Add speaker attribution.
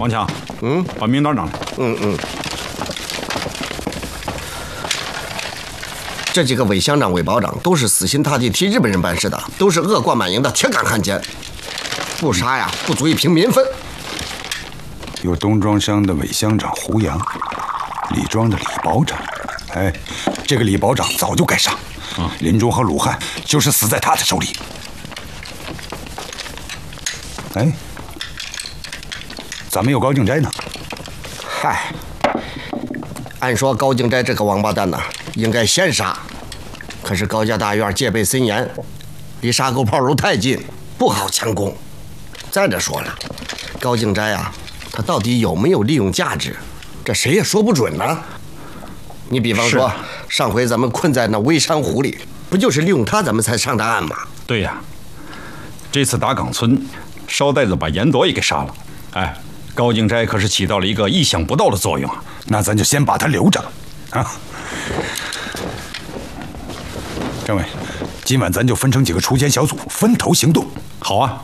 Speaker 1: 王强，把名单拿来。
Speaker 2: 这几个伪乡长、伪保长都是死心塌地替日本人办事的，都是恶贯满盈的铁杆汉奸，不杀呀不足以平民愤。
Speaker 3: 有东庄乡的伪乡长胡杨，李庄的李保长。哎，这个李保长早就该杀，林中和鲁汉就是死在他的手里。哎，咋没有高敬斋呢？
Speaker 2: 嗨，按说高敬斋这个王八蛋呢，应该先杀，可是高家大院戒备森严，离沙沟炮楼太近，不好强攻。再者说了，高敬斋啊，他到底有没有利用价值，这谁也说不准呢。你比方说，上回咱们困在那微山湖里，不就是利用他咱们才上的岸吗？
Speaker 1: 对呀，这次打岗村，捎带着把严铎也给杀了。哎，高敬斋可是起到了一个意想不到的作用啊！
Speaker 3: 那咱就先把他留着啊。政委，今晚咱就分成几个锄奸小组，分头行动。
Speaker 1: 好啊。